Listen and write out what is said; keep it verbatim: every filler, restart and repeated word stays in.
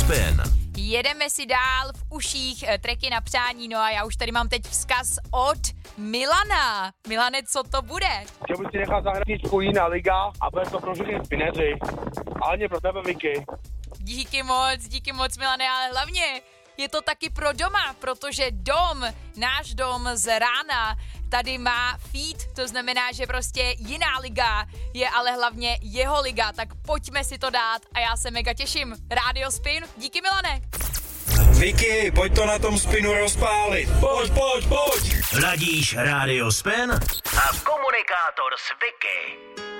Spin. Jedeme si dál v uších treky na přání, no a já už tady mám teď vzkaz od Milana. Milane, co to bude? Chtěl bych si nechat zahraničku jiná liga a bude to pro všechny spineři. A hlavně pro tebe, Vicky. Díky moc, díky moc, Milane, ale hlavně je to taky pro doma, protože dom, náš dom z rána, tady má feed, to znamená, že prostě jiná liga je ale hlavně jeho liga, tak pojďme si to dát a já se mega těším. Radio Spin, díky Milane. Vicky, pojď to na tom Spinu rozpálit. Pojď, pojď, pojď. Hladíš Radio Spin a komunikátor s Vicky.